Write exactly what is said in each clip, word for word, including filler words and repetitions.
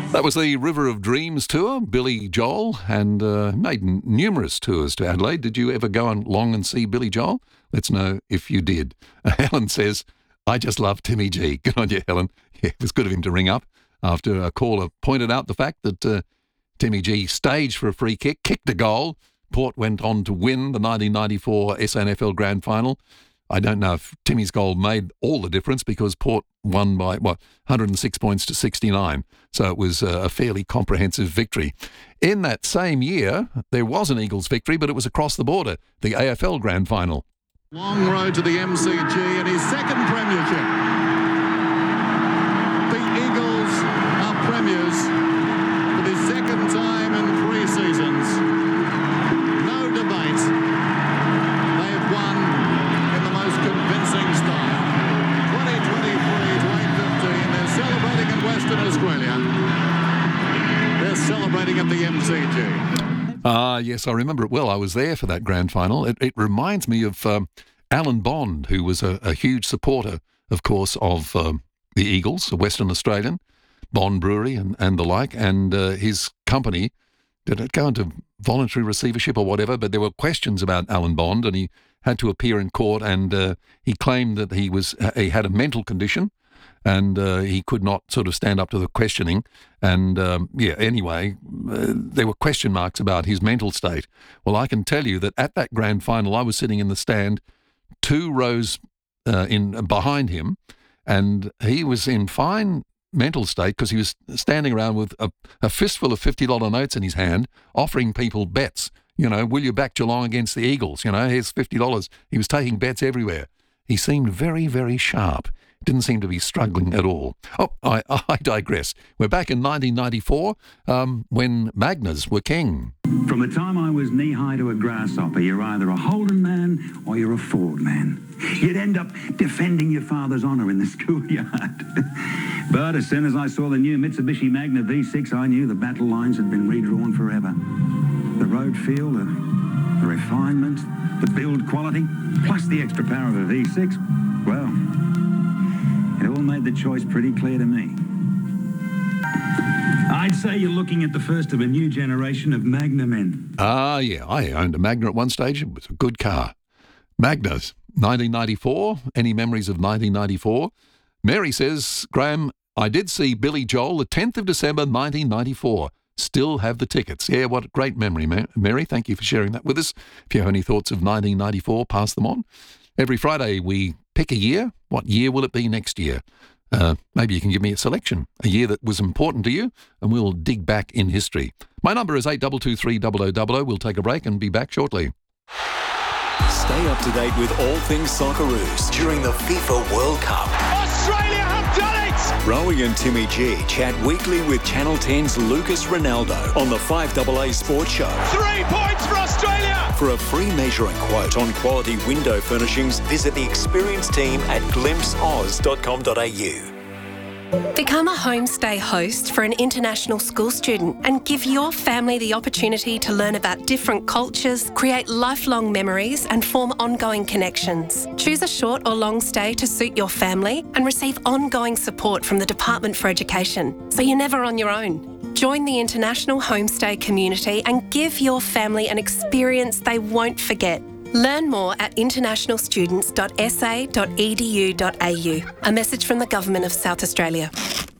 That was the River of Dreams tour, Billy Joel, and uh, made n- numerous tours to Adelaide. Did you ever go along and see Billy Joel? Let's know if you did. Uh, Helen says, I just love Timmy G. Good on you, Helen. Yeah, it was good of him to ring up after a caller pointed out the fact that uh, Timmy G staged for a free kick, kicked a goal. Port went on to win the nineteen ninety-four S A N F L Grand Final. I don't know if Timmy's goal made all the difference because Port won by, what, one hundred six points to sixty-nine. So it was a fairly comprehensive victory. In that same year, there was an Eagles victory, but it was across the border, the A F L Grand Final. Long road to the M C G and his second premiership. The Eagles are premiers for the second time in three seasons. No debate. They have won convincing style. twenty twenty-three to eight fifteen. They're celebrating in Western Australia. They're celebrating at the M C G. Ah, uh, yes, I remember it well. I was there for that grand final. It, it reminds me of um, Alan Bond, who was a, a huge supporter, of course, of um, the Eagles, a Western Australian, Bond Brewery and, and the like, and uh, his company. Did it go into voluntary receivership or whatever? But there were questions about Alan Bond, and he had to appear in court, and uh, he claimed that he was he had a mental condition, and uh, he could not sort of stand up to the questioning. And um, yeah, anyway, uh, there were question marks about his mental state. Well, I can tell you that at that grand final, I was sitting in the stand, two rows uh, in behind him, and he was in fine mental state because he was standing around with a, a fistful of fifty dollar notes in his hand, offering people bets. You know, will you back Geelong against the Eagles? You know, here's fifty dollars. He was taking bets everywhere. He seemed very, very sharp. Didn't seem to be struggling at all. Oh, I, I digress. We're back in nineteen ninety-four um, when Magners were king. From the time I was knee-high to a grasshopper, you're either a Holden man or you're a Ford man. You'd end up defending your father's honour in the schoolyard. But as soon as I saw the new Mitsubishi Magna V six, I knew the battle lines had been redrawn forever. The road feel, the, the refinement, the build quality, plus the extra power of a V six, well, it all made the choice pretty clear to me. I'd say you're looking at the first of a new generation of Magna men. Ah, yeah, I owned a Magna at one stage. It was a good car. Magnas, nineteen ninety-four. Any memories of nineteen ninety-four? Mary says, Graham, I did see Billy Joel the tenth of December, nineteen ninety-four. Still have the tickets. Yeah, what a great memory, Mary. Thank you for sharing that with us. If you have any thoughts of nineteen ninety-four, pass them on. Every Friday we pick a year. What year will it be next year? Uh, maybe you can give me a selection, a year that was important to you, and we'll dig back in history. My number is eight two two three zero zero zero zero. We'll take a break and be back shortly. Stay up to date with all things Socceroos during the FIFA World Cup. Australia have done it! Rowie and Timmy G chat weekly with Channel ten's Lucas Ronaldo on the five A A Sports Show. Three points for Australia! For a free measure and quote on quality window furnishings, visit the experienced team at glimpse oz dot com dot a u. Become a homestay host for an international school student and give your family the opportunity to learn about different cultures, create lifelong memories and form ongoing connections. Choose a short or long stay to suit your family and receive ongoing support from the Department for Education, so you're never on your own. Join the international homestay community and give your family an experience they won't forget. Learn more at international students dot s a dot e d u dot a u. A message from the Government of South Australia.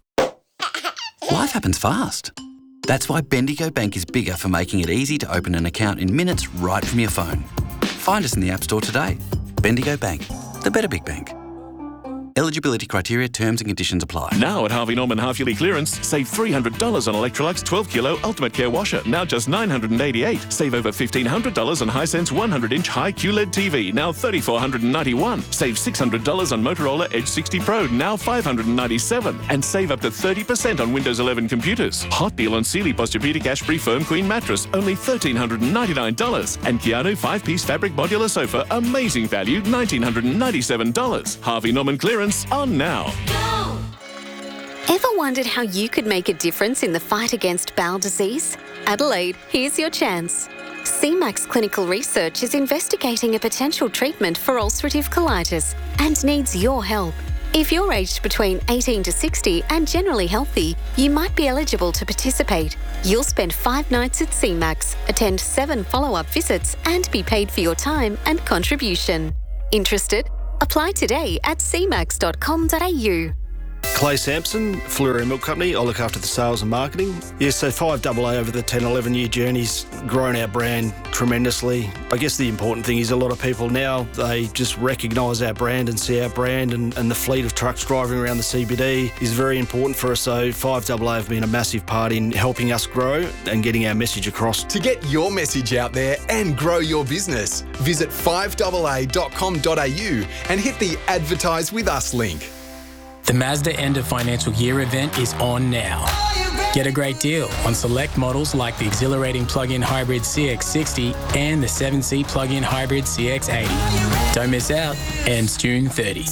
Life happens fast. That's why Bendigo Bank is bigger for making it easy to open an account in minutes right from your phone. Find us in the App Store today. Bendigo Bank, the better big bank. Eligibility criteria, terms and conditions apply. Now at Harvey Norman half-yearly clearance, save three hundred dollars on Electrolux twelve kilo Ultimate Care Washer, now just nine hundred eighty-eight dollars. Save over fifteen hundred dollars on Hisense one hundred inch high Q L E D T V, now three thousand four hundred ninety-one dollars. Save six hundred dollars on Motorola Edge sixty Pro, now five hundred ninety-seven dollars. And save up to thirty percent on Windows eleven computers. Hot deal on Sealy Posturepedic Ash-Free Firm Queen Mattress, only one thousand three hundred ninety-nine dollars. And Keanu five-piece fabric modular sofa, amazing value, one thousand nine hundred ninety-seven dollars. Harvey Norman clearance on now. Go! Ever wondered how you could make a difference in the fight against bowel disease? Adelaide, here's your chance. C MAX Clinical Research is investigating a potential treatment for ulcerative colitis and needs your help. If you're aged between eighteen to sixty and generally healthy, you might be eligible to participate. You'll spend five nights at C MAX, attend seven follow-up visits and be paid for your time and contribution. Interested? Apply today at c max dot com dot a u. Clay Sampson, Fleury Milk Company. I look after the sales and marketing. Yes, so five A A over the ten, eleven year journey's grown our brand tremendously. I guess the important thing is a lot of people now, they just recognise our brand and see our brand, and, and the fleet of trucks driving around the C B D is very important for us. So five A A have been a massive part in helping us grow and getting our message across. To get your message out there and grow your business, visit five A A dot com dot a u and hit the Advertise With Us link. The Mazda End of Financial Year event is on now. Get a great deal on select models like the exhilarating plug-in hybrid C X sixty and the seven-seat plug-in hybrid C X eighty. Don't miss out. Ends June thirtieth.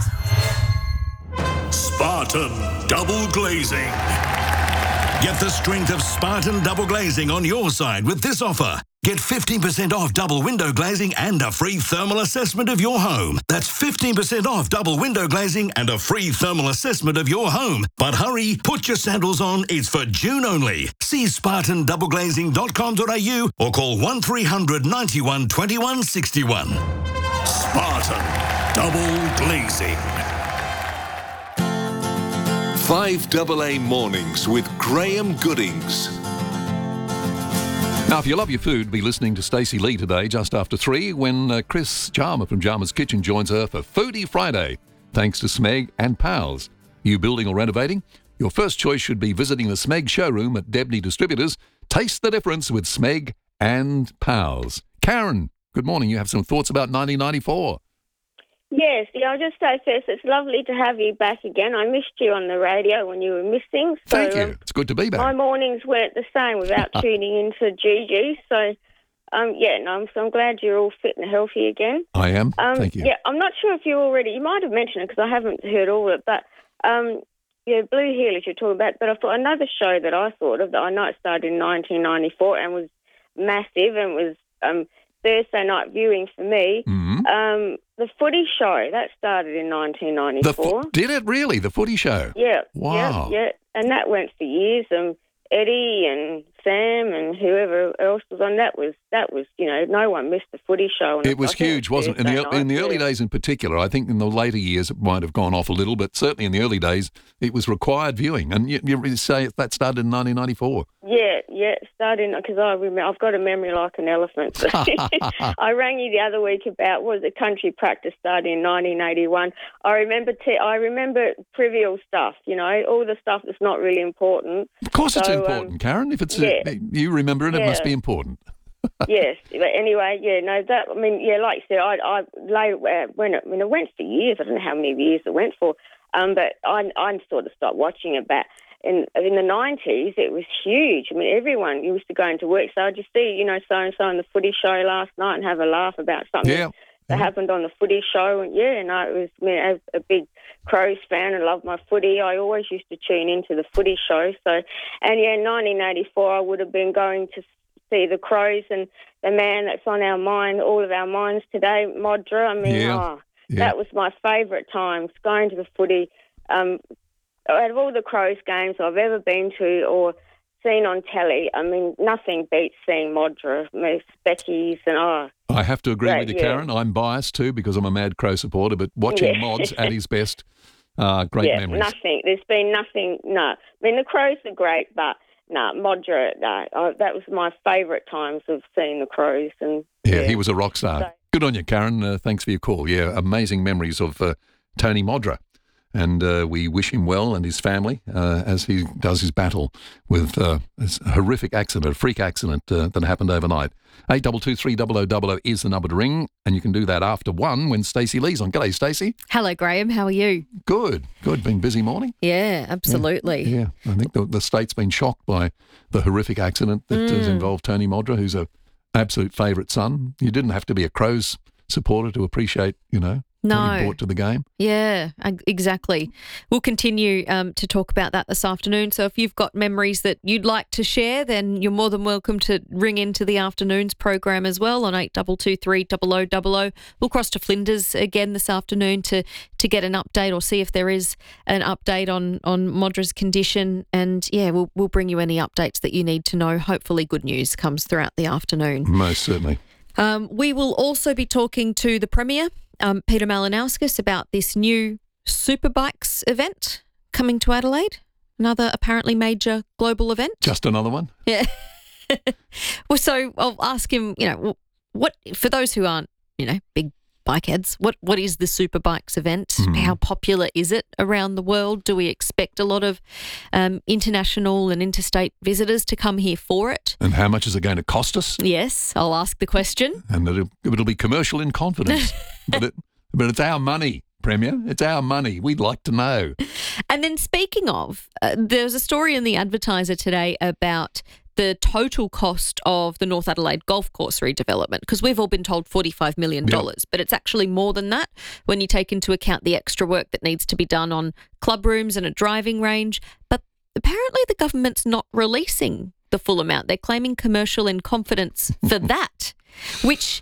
Spartan Double Glazing. Get the strength of Spartan Double Glazing on your side with this offer. Get fifteen percent off double window glazing and a free thermal assessment of your home. That's fifteen percent off double window glazing and a free thermal assessment of your home. But hurry, put your sandals on. It's for June only. See spartan double glazing dot com dot a u or call one three hundred ninety-one twenty-one sixty-one. Spartan Double Glazing. five A A Mornings with Graham Goodings. Now, if you love your food, be listening to Stacey Lee today just after three when uh, Chris Jarmer from Jarmer's Kitchen joins her for Foodie Friday, thanks to Smeg and Pals. You building or renovating? Your first choice should be visiting the Smeg showroom at Debney Distributors. Taste the difference with Smeg and Pals. Karen, good morning. You have some thoughts about nineteen ninety-four. Yes, yeah, I'll just say first, it's lovely to have you back again. I missed you on the radio when you were missing. So, Thank you. Um, it's good to be back. My mornings weren't the same without tuning into Gigi. So, um, yeah, no, I'm, so I'm glad you're all fit and healthy again. I am. Um, Thank you. Yeah, I'm not sure if you already, you might have mentioned it because I haven't heard all of it, but um, yeah, Blue Heelers you're talking about. But I thought another show that I thought of that I know it started in nineteen ninety-four and was massive and was um, Thursday night viewing for me. Mm-hmm. Um, the Footy Show, that started in nineteen ninety-four. The fo- did it really? The Footy Show? Yeah. Wow. Yeah, yeah. And that went for years. Um, Eddie and Sam and whoever else was on that was, that was you know, no one missed the Footy Show. And it was huge, wasn't it? In the, in the early days in particular. I think in the later years it might have gone off a little, but certainly in the early days it was required viewing. And you, you say that started in nineteen ninety-four. Yeah, yeah, starting because I remember I've got a memory like an elephant. So I rang you the other week about was the country practice started in nineteen eighty-one. I remember te- I remember trivial stuff, you know, all the stuff that's not really important. Of course, so, it's important, um, Karen. If it's yeah. uh, you remember it, it yeah. must be important. Yes, but anyway, yeah, no, that I mean, yeah, like you said, I, I late uh, when it when it went for years. I don't know how many years it went for, um, but I I sort of stopped watching it. But in in the nineties, it was huge. I mean, everyone used to go into work, so I'd just see, you know, so and so on the Footy Show last night and have a laugh about something yeah. that yeah. happened on the Footy Show. And yeah, no, it was I mean, as a big Crows fan and love my footy. I always used to tune into the Footy Show. So, and yeah, in nineteen eighty-four, I would have been going to see the Crows and the man that's on our mind, all of our minds today, Modra. I mean, yeah. oh, yeah. that was my favourite times, going to the footy. Um, out of all the Crows games I've ever been to or seen on telly, I mean, nothing beats seeing Modra, Speckies and oh. I have to agree Great, with you, yeah. Karen. I'm biased too because I'm a mad Crow supporter, but watching Yeah. Mods at his best, uh, great yeah, memories. nothing. There's been nothing, no. I mean, the Crows are great, but no, Modra, no. I, that was my favourite times of seeing the Crows. And Yeah, yeah. he was a rock star. So- Good on you, Karen. Uh, thanks for your call. Yeah, amazing memories of uh, Tony Modra. And uh, we wish him well and his family uh, as he does his battle with uh, this horrific accident, a freak accident uh, that happened overnight. eight two two three zero zero zero zero is the number to ring, and you can do that after one when Stacey Lee's on. G'day, Stacey. Hello, Graham. How are you? Good, good. Been a busy morning. Yeah, absolutely. Yeah, yeah. I think the, the state's been shocked by the horrific accident that Mm. has involved Tony Modra, who's a absolute favourite son. You didn't have to be a Crows supporter to appreciate, you know, No. what he brought to the game. Yeah, ex- exactly. We'll continue um, to talk about that this afternoon. So if you've got memories that you'd like to share, then you're more than welcome to ring into the afternoon's program as well on eight two two three zero zero zero zero. We'll cross to Flinders again this afternoon to to get an update or see if there is an update on on Modra's condition. And yeah, we'll we'll bring you any updates that you need to know. Hopefully, good news comes throughout the afternoon. Most certainly. Um, we will also be talking to the Premier, um, Peter Malinauskas, about this new Superbikes event coming to Adelaide. Another apparently major global event. Just another one? Yeah. Well, so I'll ask him, you know, what for those who aren't, you know, big bike heads, what, what is the Superbikes event? Mm. How popular is it around the world? Do we expect a lot of um, international and interstate visitors to come here for it? And how much is it going to cost us? Yes, I'll ask the question. And it'll, it'll be commercial in confidence. but, it, but it's our money, Premier. It's our money. We'd like to know. And then speaking of, uh, there's a story in the Advertiser today about the total cost of the North Adelaide golf course redevelopment, because we've all been told forty-five million dollars, yep. But it's actually more than that when you take into account the extra work that needs to be done on club rooms and a driving range. But apparently the government's not releasing the full amount. They're claiming commercial in confidence for that, which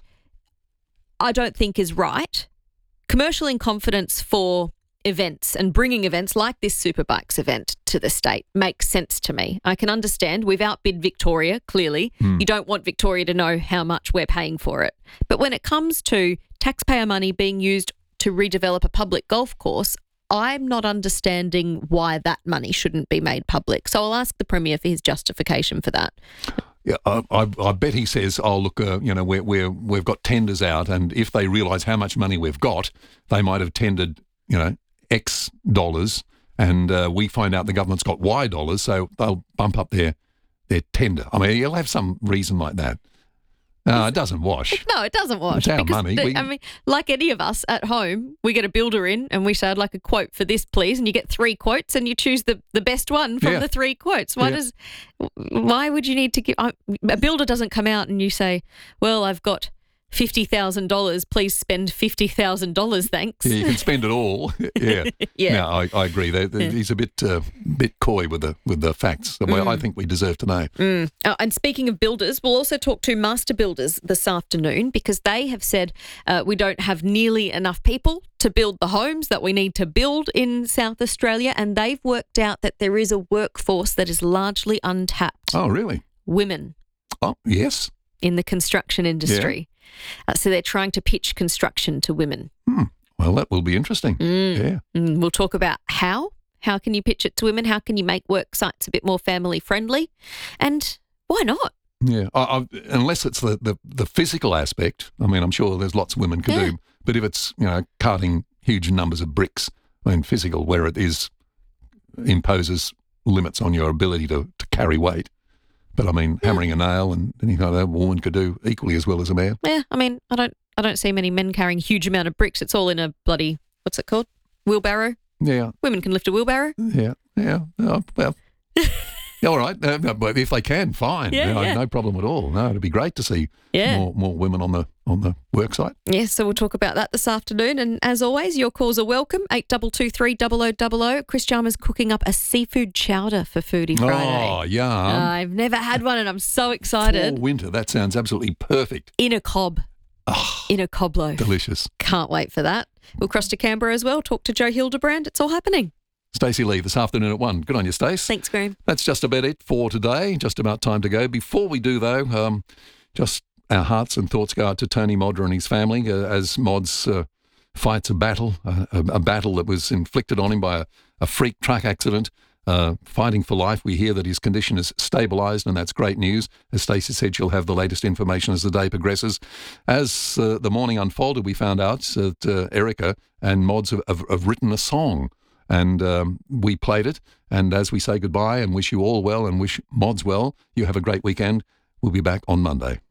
I don't think is right. Commercial in confidence for events and bringing events like this Superbikes event to the state makes sense to me. I can understand we've outbid Victoria, clearly. Mm. You don't want Victoria to know how much we're paying for it. But when it comes to taxpayer money being used to redevelop a public golf course, I'm not understanding why that money shouldn't be made public. So I'll ask the Premier for his justification for that. Yeah, I, I, I bet he says, oh, look, uh, you know, we're, we're, we've got tenders out, and if they realise how much money we've got, they might have tendered, you know, X dollars, and uh, we find out the government's got Y dollars, so they'll bump up their their tender. I mean, he'll have some reason like that. No, it doesn't wash. No, it doesn't wash. It's our money. The, we, I mean, like any of us at home, we get a builder in and we say, I'd like a quote for this, please, and you get three quotes and you choose the, the best one from yeah. the three quotes. Why yeah. does? Why would you need to give? I, a builder doesn't come out and you say, well, I've got fifty thousand dollars, please spend fifty thousand dollars, thanks. Yeah, you can spend it all. yeah. yeah. No, I, I agree. They, they, yeah. He's a bit uh, bit coy with the with the facts. Well, mm. I think we deserve to know. Mm. Oh, and speaking of builders, we'll also talk to Master Builders this afternoon, because they have said uh, we don't have nearly enough people to build the homes that we need to build in South Australia, and they've worked out that there is a workforce that is largely untapped. Oh, really? Women. Oh, yes. In the construction industry. Yeah. Uh, so they're trying to pitch construction to women. Hmm. Well, that will be interesting. Mm. Yeah. Mm. We'll talk about how. How can you pitch it to women? How can you make work sites a bit more family friendly? And why not? Yeah. I, I, unless it's the, the, the physical aspect. I mean, I'm sure there's lots women can yeah. do. But if it's, you know, carting huge numbers of bricks, I mean, physical, where it is, imposes limits on your ability to, to carry weight. But I mean, yeah. hammering a nail and anything like that, a woman could do equally as well as a man. Yeah, I mean, I don't, I don't see many men carrying huge amount of bricks. It's all in a bloody, what's it called? Wheelbarrow. Yeah. Women can lift a wheelbarrow. Yeah, yeah. Oh, well, all right. Uh, but if they can, fine. Yeah, no, yeah. no problem at all. No, it'd be great to see yeah. more more women on the on the work site. Yes, yeah, so we'll talk about that this afternoon. And as always, your calls are welcome. eight two two three zero zero zero zero. Chris Chalmers cooking up a seafood chowder for Foodie Friday. Oh, yum. Uh, I've never had one and I'm so excited. For winter, that sounds absolutely perfect. In a cob. Oh, in a cob loaf. Delicious. Can't wait for that. We'll cross to Canberra as well, talk to Joe Hildebrand. It's all happening. Stacey Lee this afternoon at one. Good on you, Stace. Thanks, Graham. That's just about it for today. Just about time to go. Before we do, though, um, just our hearts and thoughts go out to Tony Modra and his family uh, as Mods uh, fights a battle, uh, a, a battle that was inflicted on him by a, a freak truck accident. Uh, fighting for life. We hear that his condition is stabilised, and that's great news. As Stacey said, she'll have the latest information as the day progresses. As uh, the morning unfolded, we found out that uh, Erica and Mods have, have, have written a song, and um, we played it. And as we say goodbye and wish you all well and wish Mods well, you have a great weekend. We'll be back on Monday.